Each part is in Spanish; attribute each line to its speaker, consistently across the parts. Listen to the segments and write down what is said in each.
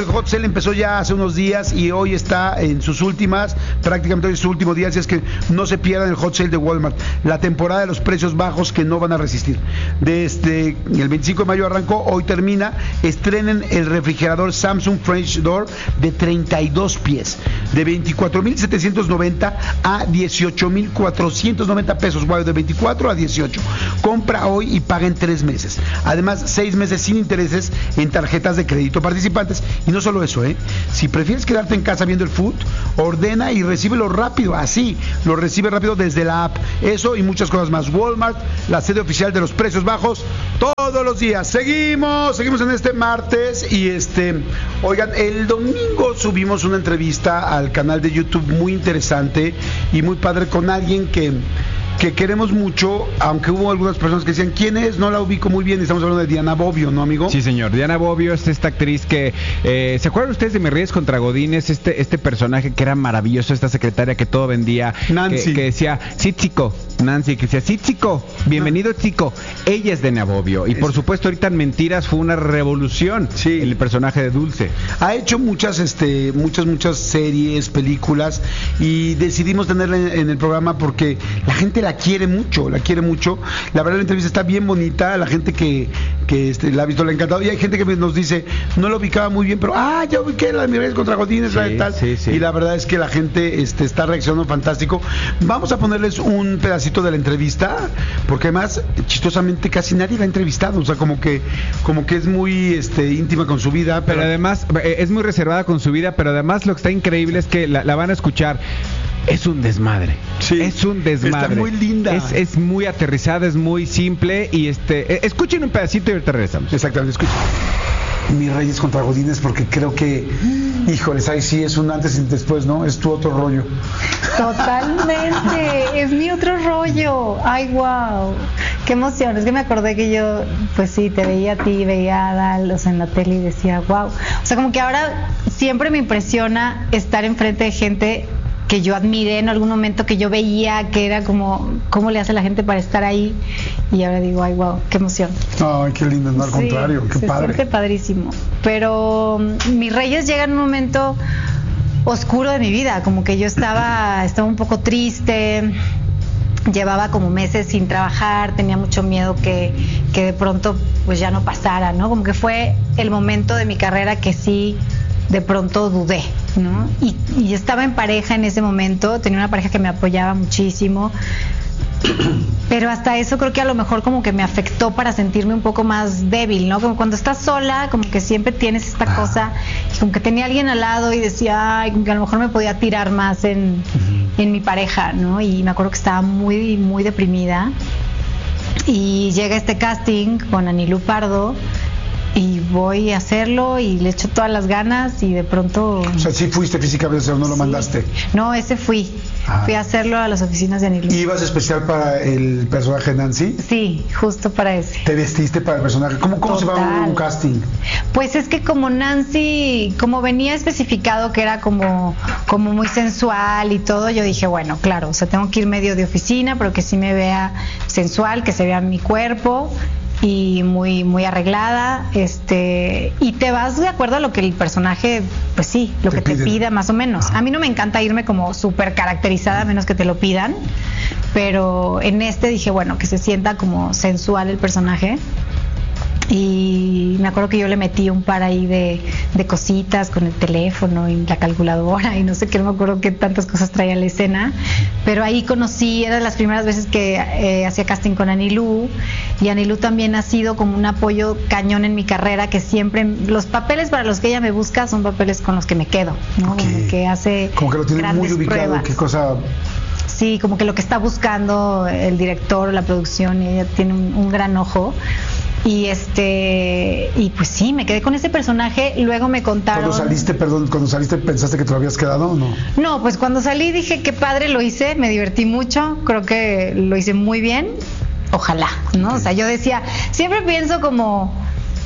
Speaker 1: El hot sale empezó ya hace unos días y hoy está en sus últimas, prácticamente hoy es su último día, así es que no se pierdan el hot sale de Walmart, la temporada de los precios bajos que no van a resistir. Desde el 25 de mayo arrancó, hoy termina. Estrenen el refrigerador Samsung French Door de 32 pies, de 24,790 a 18,490 pesos, wow, de 24 a 18. Compra hoy y paga en 3 meses. Además, 6 meses sin intereses en tarjetas de crédito participantes. Y no solo eso, si prefieres quedarte en casa viendo el food, ordena y recíbelo rápido, así, lo recibe rápido desde la app. Eso y muchas cosas más. Walmart, la sede oficial de los precios bajos, todos los días. Seguimos en este martes y oigan, el domingo subimos una entrevista al canal de YouTube muy interesante y muy padre con alguien que queremos mucho, aunque hubo algunas personas que decían, ¿quién es? No la ubico muy bien. Estamos hablando de Diana Bobbio, ¿no, amigo?
Speaker 2: Sí, señor. Diana Bobbio es esta actriz que... ¿se acuerdan ustedes de Me Ríes contra Godínez? Este personaje que era maravilloso, esta secretaria que todo vendía.
Speaker 1: Nancy.
Speaker 2: Que decía, sí, chico. Nancy, que decía, sí, chico. Bienvenido, chico. Ella es Diana Bobbio. Y por supuesto, ahorita en Mentiras fue una revolución.
Speaker 1: Sí.
Speaker 2: El personaje de Dulce. Ha
Speaker 1: hecho muchas series, películas, y decidimos tenerla en el programa porque la gente la quiere mucho. La verdad, la entrevista está bien bonita. La gente que la ha visto le ha encantado. Y hay gente que nos dice, no lo ubicaba muy bien, pero ya ubiqué la de Me Ríes contra Godínez, la de tal. Sí. Y la verdad es que la gente está reaccionando fantástico. Vamos a ponerles un pedacito de la entrevista, porque además, chistosamente, casi nadie la ha entrevistado. O sea, como que es muy íntima con su vida.
Speaker 2: Pero además, es muy reservada con su vida, pero además lo que está increíble es que la van a escuchar. Es un desmadre.
Speaker 1: Sí.
Speaker 2: Es un desmadre.
Speaker 1: Está muy linda.
Speaker 2: Es muy aterrizada, es muy simple y escuchen un pedacito y ahorita regresamos.
Speaker 1: Exactamente, escuchen. Mis Reyes contra Godínez, porque creo que, híjoles, ahí sí es un antes y después, ¿no? Es tu otro rollo.
Speaker 3: Totalmente, es mi otro rollo. Ay, wow, qué emoción. Es que me acordé que yo, pues sí, te veía a ti, veía a Adal, en la tele y decía, wow. O sea, como que ahora siempre me impresiona estar enfrente de gente que yo admiré en algún momento, que yo veía que era como, ¿cómo le hace la gente para estar ahí? Y ahora digo, ay, wow, qué emoción.
Speaker 1: Ay, qué lindo, no, al contrario, qué padre.
Speaker 3: Se siente padrísimo. Pero Mis Reyes llega en un momento oscuro de mi vida, como que yo estaba un poco triste, llevaba como meses sin trabajar, tenía mucho miedo que de pronto pues ya no pasara, ¿no? Como que fue el momento de mi carrera que sí de pronto dudé, ¿no? Y estaba en pareja en ese momento, tenía una pareja que me apoyaba muchísimo, pero hasta eso creo que a lo mejor como que me afectó para sentirme un poco más débil, ¿no? Como cuando estás sola, como que siempre tienes esta cosa, y como que tenía alguien al lado y decía, ay, como que a lo mejor me podía tirar más en mi pareja, ¿no? Y me acuerdo que estaba muy, muy deprimida, y llega este casting con Anilú Pardo, y voy a hacerlo y le echo todas las ganas y de pronto...
Speaker 1: O sea, ¿sí fuiste físicamente o no lo mandaste?
Speaker 3: No, ese fui a hacerlo a las oficinas de Anilú.
Speaker 1: ¿Ibas especial para el personaje Nancy?
Speaker 3: Sí, justo para ese.
Speaker 1: ¿Te vestiste para el personaje? ¿Cómo se va un casting?
Speaker 3: Pues es que como Nancy, como venía especificado que era como muy sensual y todo, yo dije, bueno, claro, o sea, tengo que ir medio de oficina, pero que sí me vea sensual, que se vea mi cuerpo y muy muy arreglada, y te vas de acuerdo a lo que el personaje, pues sí, lo que te pida más o menos. A mí no me encanta irme como súper caracterizada, a menos que te lo pidan, pero en dije, bueno, que se sienta como sensual el personaje. Y me acuerdo que yo le metí un par ahí de cositas con el teléfono y la calculadora y no sé qué, no me acuerdo qué tantas cosas traía la escena, pero ahí conocí, era de las primeras veces que hacía casting con Anilú, y Anilú también ha sido como un apoyo cañón en mi carrera, que siempre, los papeles para los que ella me busca son papeles con los que me quedo, ¿no?
Speaker 1: Okay.
Speaker 3: Como que hace
Speaker 1: como que lo tiene muy ubicado,
Speaker 3: pruebas.
Speaker 1: Qué cosa...
Speaker 3: Sí, como que lo que está buscando el director, la producción, y ella tiene un gran ojo. Y pues sí, me quedé con ese personaje. Luego me contaron.
Speaker 1: Cuando saliste, ¿pensaste que te lo habías quedado o no?
Speaker 3: No, pues cuando salí dije, qué padre, lo hice, me divertí mucho, creo que lo hice muy bien. Ojalá, ¿no? Okay. O sea, yo decía, siempre pienso como,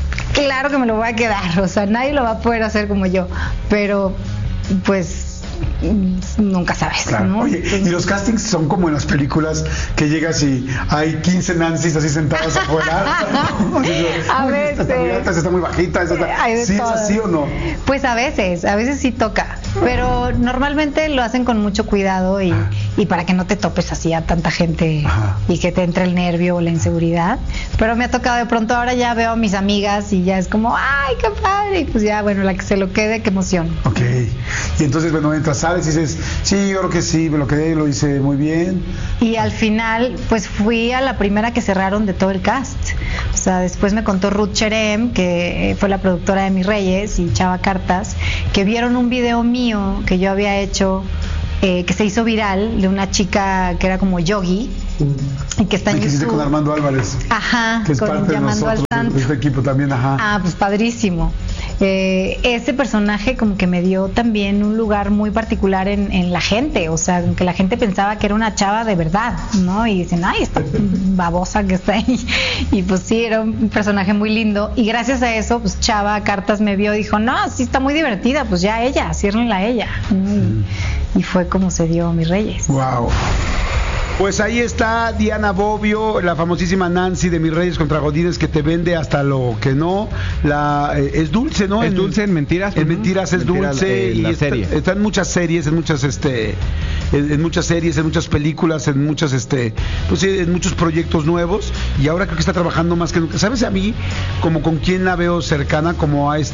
Speaker 3: claro que me lo voy a quedar, o sea, nadie lo va a poder hacer como yo, pero pues nunca sabes.
Speaker 1: Claro.
Speaker 3: ¿no?
Speaker 1: Oye, y los castings son como en las películas que llegas y hay 15 Nancys así sentadas afuera.
Speaker 3: A veces.
Speaker 1: Esta está muy alta, esta está muy bajita. ¿Sí es así o no?
Speaker 3: Pues a veces sí toca. Pero normalmente lo hacen con mucho cuidado y para que no te topes así a tanta gente. Ajá. Y que te entre el nervio o la inseguridad. Pero me ha tocado de pronto, ahora ya veo a mis amigas y ya es como, ¡ay, qué padre! Y pues ya, bueno, la que se lo quede, qué emoción.
Speaker 1: Ok. Y entonces, bueno, entras, sales y dices, sí, yo creo que sí, me lo quedé, lo hice muy bien.
Speaker 3: Y al final, pues fui a la primera que cerraron de todo el cast. O sea, después me contó Ruth Cherem, que fue la productora de Mis Reyes, y Chava Cartas, que vieron un video mío que yo había hecho, que se hizo viral, de una chica que era como yogi, y que está en YouTube.
Speaker 1: Con Armando Álvarez.
Speaker 3: Ajá,
Speaker 1: que es
Speaker 3: con
Speaker 1: parte
Speaker 3: Llamando
Speaker 1: de nosotros,
Speaker 3: al Santo.
Speaker 1: De este equipo también, ajá.
Speaker 3: Ah, pues padrísimo. Ese personaje como que me dio también un lugar muy particular en la gente, o sea, que la gente pensaba que era una chava de verdad, ¿no? Y dicen, ay, esta babosa que está ahí. Y pues sí, era un personaje muy lindo. Y gracias a eso, pues Chava Cartas me vio y dijo, no, sí está muy divertida, pues ya ella, ciérrenla a ella. Y fue como se dio Mis Reyes.
Speaker 1: Wow. Pues ahí está Diana Bobbio, la famosísima Nancy de Mis Reyes contra Godínez, que te vende hasta lo que no. Es dulce, ¿no?
Speaker 2: Es dulce en Mentiras.
Speaker 1: En Mentiras es dulce. Y está en muchas series, en muchas series, en muchas películas, en muchas pues sí, en muchos proyectos nuevos. Y ahora creo que está trabajando más que nunca. ¿Sabes a mí como con quién la veo cercana? Como a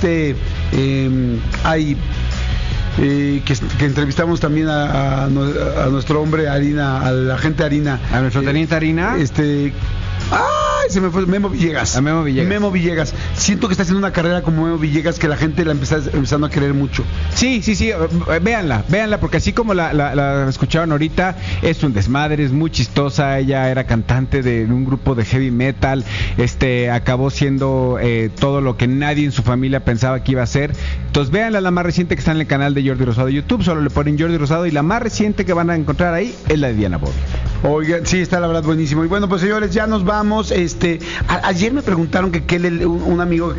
Speaker 1: que entrevistamos también a nuestro hombre Harina, al agente Harina,
Speaker 2: a nuestro teniente Harina,
Speaker 1: se me fue Memo Villegas.
Speaker 2: A Memo
Speaker 1: Villegas. Siento que está haciendo una carrera como Memo Villegas, que la gente la empezando a querer mucho.
Speaker 2: Sí, véanla, porque así como la escucharon ahorita, es un desmadre, es muy chistosa. Ella era cantante de un grupo de heavy metal, acabó siendo todo lo que nadie en su familia pensaba que iba a ser. Entonces véanla, la más reciente, que está en el canal de Jordi Rosado de YouTube, solo le ponen Jordi Rosado, y la más reciente que van a encontrar ahí es la de Diana Bobbio.
Speaker 1: Oigan, sí, está la verdad buenísimo. Y bueno, pues señores, ya nos vamos. Ayer me preguntaron una amiga,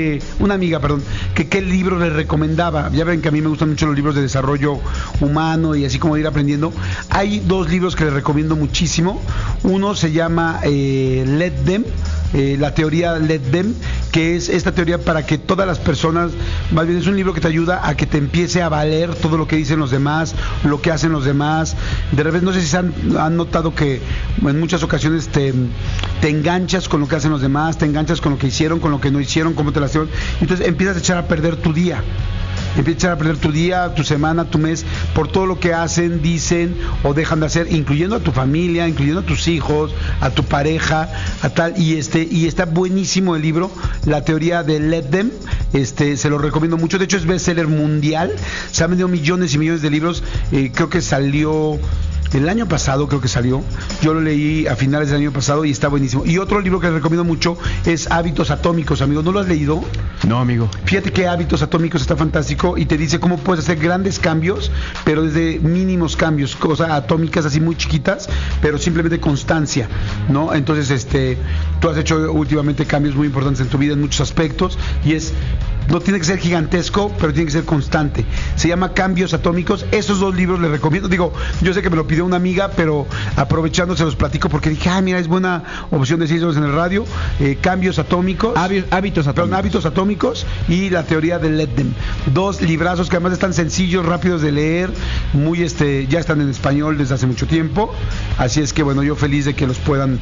Speaker 1: que qué libro les recomendaba. Ya ven que a mí me gustan mucho los libros de desarrollo humano y así como de ir aprendiendo. Hay dos libros que les recomiendo muchísimo. Uno se llama Let Them, la teoría Let Them, que es esta teoría para que todas las personas, más bien es un libro que te ayuda a que te empiece a valer todo lo que dicen los demás, lo que hacen los demás. De repente, no sé si se han notado que en muchas ocasiones te enganchas con lo que hacen los demás, te enganchas con lo que hicieron, con lo que no hicieron, cómo te la hicieron, entonces empiezas a echar a perder tu día. Empiezas a perder tu día, tu semana, tu mes, por todo lo que hacen, dicen o dejan de hacer, incluyendo a tu familia, incluyendo a tus hijos, a tu pareja, a tal. Y está buenísimo el libro, La teoría de Let Them. Se lo recomiendo mucho. De hecho, es bestseller mundial. Se han vendido millones y millones de libros. Creo que salió el año pasado, yo lo leí a finales del año pasado y está buenísimo. Y otro libro que les recomiendo mucho es Hábitos Atómicos, amigo. ¿No lo has leído?
Speaker 2: No, amigo.
Speaker 1: Fíjate que Hábitos Atómicos está fantástico y te dice cómo puedes hacer grandes cambios, pero desde mínimos cambios, cosas atómicas así muy chiquitas, pero simplemente constancia, ¿no? Entonces, tú has hecho últimamente cambios muy importantes en tu vida en muchos aspectos y no tiene que ser gigantesco, pero tiene que ser constante. Se llama Cambios Atómicos. Esos dos libros les recomiendo. Digo, yo sé que me lo pidió una amiga, pero aprovechando se los platico porque dije, mira, es buena opción decirlos en el radio. Cambios Atómicos.
Speaker 2: Hábitos
Speaker 1: Atómicos y La teoría de Let Them. Dos librazos que además están sencillos, rápidos de leer, muy ya están en español desde hace mucho tiempo. Así es que bueno, yo feliz de que los puedan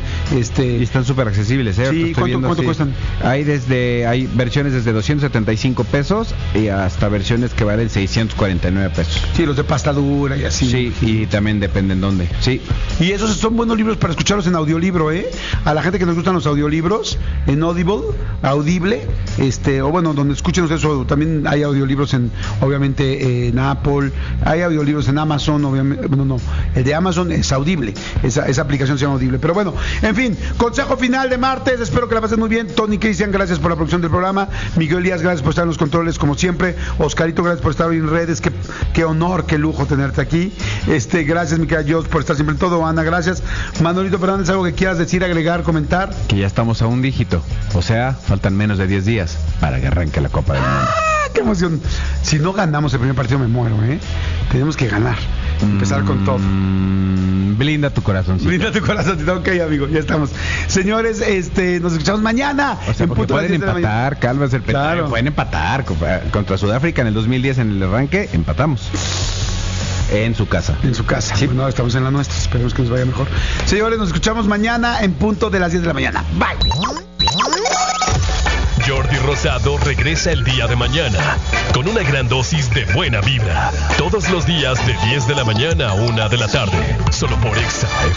Speaker 2: y están súper accesibles, ¿eh?
Speaker 1: Sí, ¿cuánto cuestan?
Speaker 2: Hay versiones desde 275 pesos y hasta versiones que valen 649 pesos.
Speaker 1: Sí, los de pasta dura y así.
Speaker 2: Sí, y también depende en dónde. Sí.
Speaker 1: Y esos son buenos libros para escucharlos en audiolibro, a la gente que nos gustan los audiolibros, en Audible, o bueno, donde escuchen eso. También hay audiolibros obviamente en Apple, hay audiolibros en Amazon, obviamente. No, el de Amazon es Audible, esa aplicación se llama Audible. Pero bueno, en fin, consejo final de martes, espero que la pasen muy bien. Tony Cristian, gracias por la producción del programa. Miguel Elías, gracias por estar en los controles como siempre. Oscarito, gracias por estar hoy en redes, qué honor, qué lujo tenerte aquí. Gracias, mi querida Jos, por estar siempre en todo. Ana, gracias. Manolito Fernández, ¿algo que quieras decir, agregar, comentar?
Speaker 2: Que ya estamos a un dígito, o sea, faltan menos de 10 días para que arranque la Copa del Mundo.
Speaker 1: ¡Qué emoción! Si no ganamos el primer partido me muero, Tenemos que ganar. Empezar con todo.
Speaker 2: Blinda tu corazón.
Speaker 1: Brinda tu corazón. Ok, amigo, ya estamos. Señores, nos escuchamos mañana.
Speaker 2: O sea,
Speaker 1: en
Speaker 2: porque
Speaker 1: punto de las
Speaker 2: pueden
Speaker 1: 10 de la mañana.
Speaker 2: empatar, Calvas, el Petario.
Speaker 1: Claro.
Speaker 2: Pueden empatar contra Sudáfrica en el 2010 en el arranque, empatamos. En su casa.
Speaker 1: En su casa.
Speaker 2: Sí.
Speaker 1: Bueno, estamos en la nuestra. Esperemos que nos vaya mejor. Señores, nos escuchamos mañana en punto de las 10 de la mañana. Bye.
Speaker 4: Jordi Rosado regresa el día de mañana con una gran dosis de buena vibra. Todos los días de 10 de la mañana a 1 de la tarde. Solo por Exa